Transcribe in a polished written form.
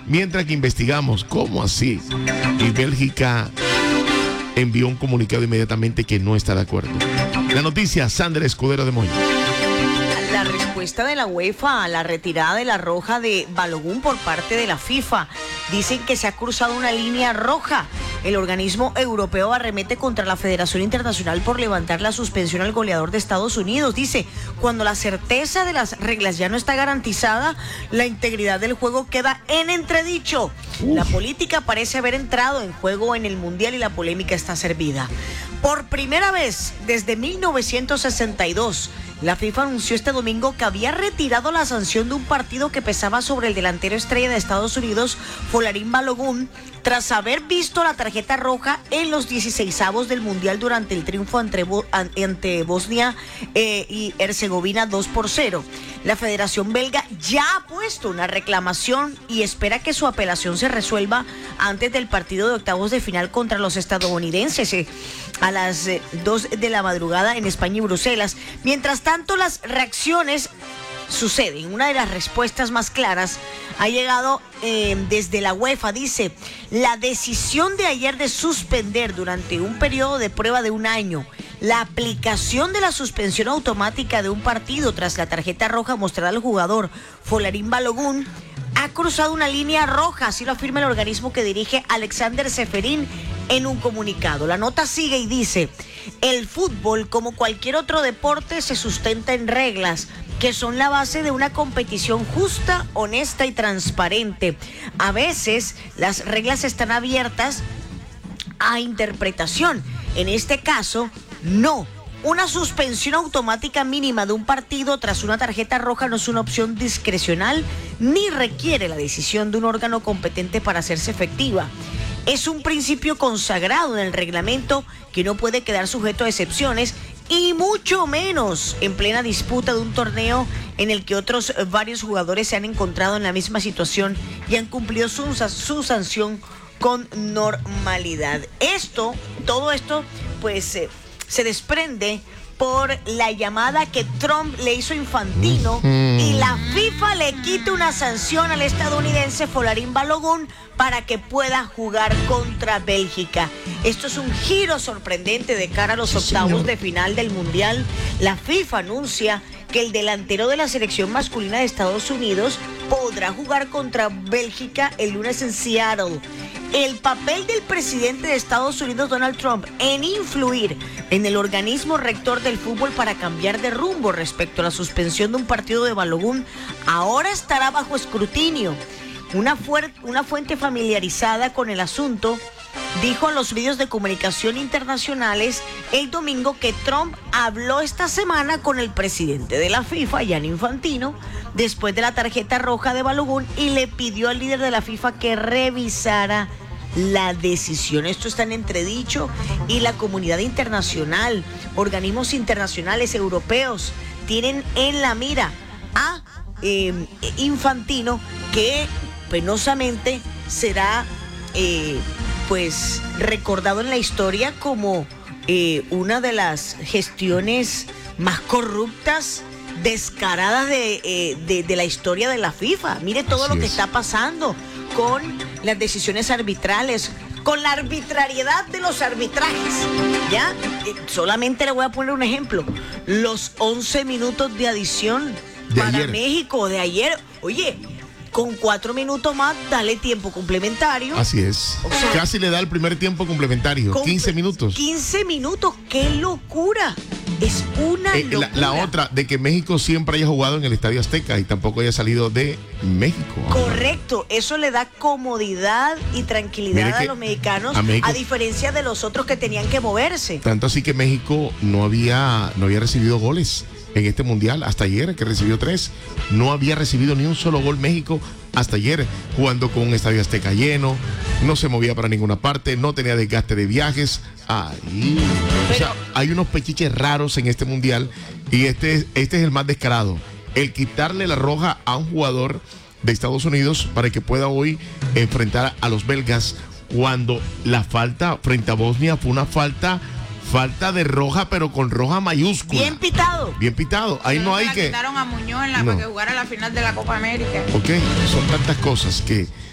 mientras que investigamos cómo así. Y Bélgica envió un comunicado inmediatamente que no está de acuerdo. La noticia, Sandra Escudero de Moya. La respuesta de la UEFA a la retirada de la roja de Balogun por parte de la FIFA. Dicen que se ha cruzado una línea roja. El organismo europeo arremete contra la Federación Internacional por levantar la suspensión al goleador de Estados Unidos. Dice, cuando la certeza de las reglas ya no está garantizada, la integridad del juego queda en entredicho. La política parece haber entrado en juego en el Mundial y la polémica está servida. Por primera vez desde 1962, la FIFA anunció este domingo que había retirado la sanción de un partido que pesaba sobre el delantero estrella de Estados Unidos, Folarin Balogun, tras haber visto la tarjeta roja en los 16avos del Mundial durante el triunfo ante Bosnia y Herzegovina 2-0. La Federación Belga ya ha puesto una reclamación y espera que su apelación se resuelva antes del partido de octavos de final contra los estadounidenses a las 2 de la madrugada en España y Bruselas. Mientras tanto, las reacciones suceden. Una de las respuestas más claras ha llegado desde la UEFA. Dice, la decisión de ayer de suspender durante un periodo de prueba de un año la aplicación de la suspensión automática de un partido tras la tarjeta roja mostrada al jugador Folarin Balogun ha cruzado una línea roja, así lo afirma el organismo que dirige Alexander Seferin en un comunicado. La nota sigue y dice, el fútbol, como cualquier otro deporte, se sustenta en reglas que son la base de una competición justa, honesta y transparente. A veces las reglas están abiertas a interpretación. En este caso, no. Una suspensión automática mínima de un partido tras una tarjeta roja no es una opción discrecional ni requiere la decisión de un órgano competente para hacerse efectiva. Es un principio consagrado en el reglamento que no puede quedar sujeto a excepciones y mucho menos en plena disputa de un torneo en el que otros varios jugadores se han encontrado en la misma situación y han cumplido su sanción con normalidad. Todo esto, pues se desprende por la llamada que Trump le hizo a Infantino y la FIFA le quita una sanción al estadounidense Folarin Balogun para que pueda jugar contra Bélgica. Esto es un giro sorprendente de cara a los octavos de final del Mundial. La FIFA anuncia que el delantero de la selección masculina de Estados Unidos podrá jugar contra Bélgica el lunes en Seattle. El papel del presidente de Estados Unidos, Donald Trump, en influir en el organismo rector del fútbol para cambiar de rumbo respecto a la suspensión de un partido de Balogun, ahora estará bajo escrutinio. Una fuente familiarizada con el asunto dijo a los medios de comunicación internacionales el domingo que Trump habló esta semana con el presidente de la FIFA, Gianni Infantino, después de la tarjeta roja de Balogun y le pidió al líder de la FIFA que revisara la decisión. Esto está en entredicho y la comunidad internacional, organismos internacionales europeos tienen en la mira a Infantino, que penosamente será pues recordado en la historia como una de las gestiones más corruptas, descaradas de la historia de la FIFA. Mire todo lo que está pasando con las decisiones arbitrales, con la arbitrariedad de los arbitrajes. Ya, solamente le voy a poner un ejemplo. Los 11 minutos de adición para México de ayer. Oye, con 4 minutos más, dale tiempo complementario. Así es. O sea, casi le da el primer tiempo complementario. 15 minutos. 15 minutos, qué locura. Es una locura. La otra, de que México siempre haya jugado en el Estadio Azteca y tampoco haya salido de México. Correcto, eso le da comodidad y tranquilidad a los mexicanos, a diferencia de los otros que tenían que moverse. Tanto así que México no había recibido goles en este mundial hasta ayer, que recibió 3. No había recibido ni un solo gol México hasta ayer, jugando con un Estadio Azteca lleno, no se movía para ninguna parte, no tenía desgaste de viajes. O sea, hay unos pechiches raros en este mundial y este es el más descarado. El quitarle la roja a un jugador de Estados Unidos para que pueda hoy enfrentar a los belgas, cuando la falta frente a Bosnia fue una falta de roja, pero con roja mayúscula. Bien pitado. Bien pitado. Ahí no hay que... quitaron a Muñoz para que jugara la final de la Copa América. Ok, son tantas cosas que